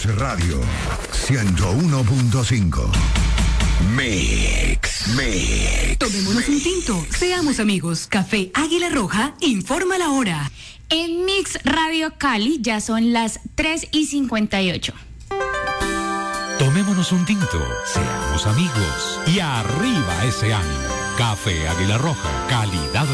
Mix Radio 101.5. Mix. Tomémonos un tinto, seamos amigos. Café Águila Roja informa la hora. En Mix Radio Cali ya son las 3:58. Tomémonos un tinto, seamos amigos y arriba ese ánimo. Café Águila Roja, calidad